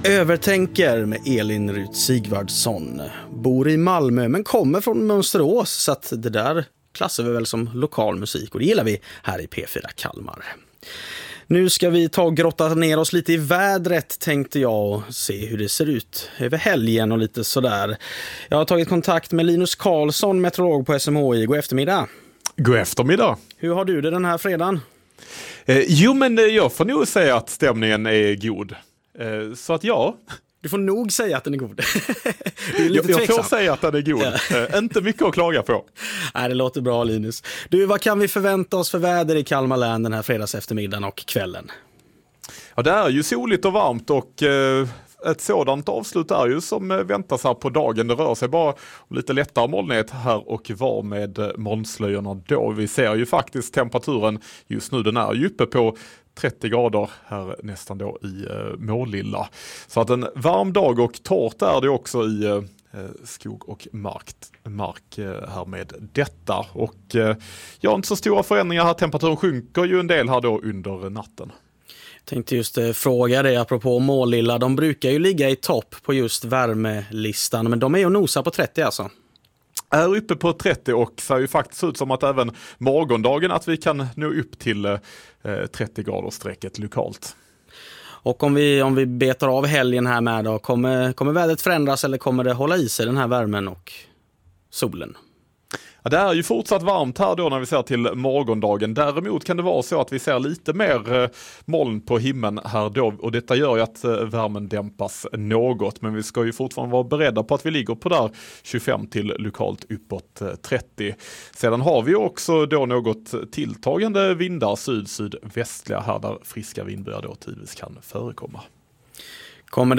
Övertänker med Elin Rut Sigvardsson. Bor i Malmö men kommer från Mönsterås, så att det där klassar vi väl som lokal musik och det gillar vi här i P4 Kalmar. Nu ska vi ta och grotta ner oss lite i vädret, tänkte jag, och se hur det ser ut över helgen och lite sådär. Jag har tagit kontakt med Linus Karlsson, meteorolog på SMHI. God eftermiddag. God eftermiddag. Hur har du det den här fredagen? Jo, men jag får nog säga att stämningen är god. Så att ja. Du får nog säga att den är god. Jag får säga att den är god. Inte mycket att klaga på. Nej, det låter bra, Linus. Du, vad kan vi förvänta oss för väder i Kalmar län den här fredags eftermiddagen och kvällen? Ja, det är ju soligt och varmt och ett sådant avslut är ju som väntas här på dagen. Det rör sig bara om lite lättare molnighet här och var med molnslöjorna då. Vi ser ju faktiskt temperaturen just nu, den är ju uppe på 30 grader här nästan då i Målilla. Så att en varm dag och torrt är det också i skog och mark här med detta. Och ja, inte så stora förändringar här. Temperaturen sjunker ju en del här då under natten. Jag tänkte just fråga dig apropå Målilla. De brukar ju ligga i topp på just värmelistan, men de är ju nosa på 30 alltså. Är uppe på 30 och ser ju faktiskt ut som att även morgondagen att vi kan nå upp till 30 graders strecket lokalt. Och om vi betar av helgen här med då, kommer vädret förändras eller kommer det hålla i sig den här värmen och solen? Ja, det är ju fortsatt varmt här då när vi ser till morgondagen. Däremot kan det vara så att vi ser lite mer moln på himlen här då. Och detta gör ju att värmen dämpas något. Men vi ska ju fortfarande vara beredda på att vi ligger på där 25 till lokalt uppåt 30. Sedan har vi också då något tilltagande vindar sydvästliga här där friska vindbyar då tidvis kan förekomma. Kommer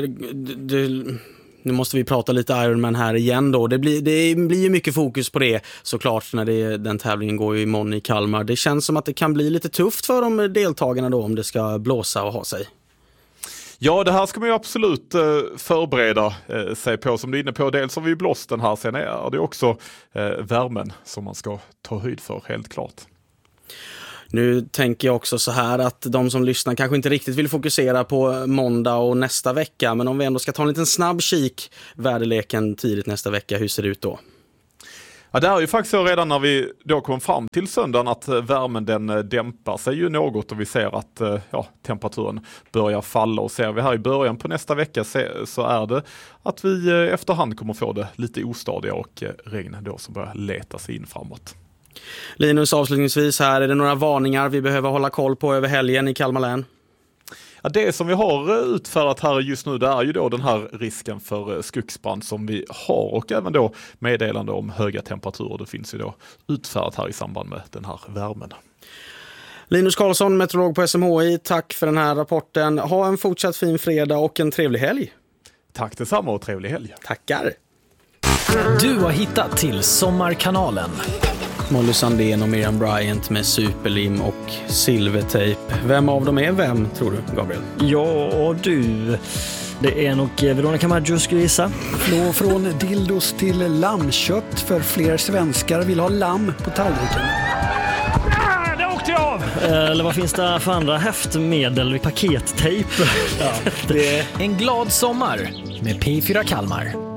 nu måste vi prata lite Ironman här igen då. Det blir ju mycket fokus på det såklart när den tävlingen går ju imorgon i Kalmar. Det känns som att det kan bli lite tufft för de deltagarna då om det ska blåsa och ha sig. Ja, det här ska man ju absolut förbereda sig på som du är inne på. Dels har vi ju blåsten här, sen är det också värmen som man ska ta höjd för, helt klart. Nu tänker jag också så här att de som lyssnar kanske inte riktigt vill fokusera på måndag och nästa vecka. Men om vi ändå ska ta en liten snabb kik väderleken tidigt nästa vecka, hur ser det ut då? Ja, det är ju faktiskt så redan när vi då kom fram till söndagen att värmen den dämpar sig ju något och vi ser att temperaturen börjar falla. Och ser vi här i början på nästa vecka så är det att vi efterhand kommer få det lite ostadiga och regn då som börjar leta sig in framåt. Linus, avslutningsvis här, är det några varningar vi behöver hålla koll på över helgen i Kalmar län? Ja, det som vi har utfärdat här just nu, det är ju då den här risken för skogsbrand som vi har och även då meddelande om höga temperaturer. Det finns ju då utfärdat här i samband med den här värmen. Linus Karlsson, meteorolog på SMHI, tack för den här rapporten. Ha en fortsatt fin fredag och en trevlig helg. Tack detsamma och trevlig helg. Tackar. Du har hittat till Sommarkanalen. Molly Sandén och Miriam Bryant med superlim och silvertejp. Vem av dem är vem, tror du, Gabriel? Ja, du. Det är nog Veronica Maggio, skulle gissa. Från dildos till lammkött, för fler svenskar vill ha lamm på tallriken. Det åkte jag av! Eller vad finns det för andra häftmedel? Pakettejp. Ja, det är en glad sommar med P4 Kalmar.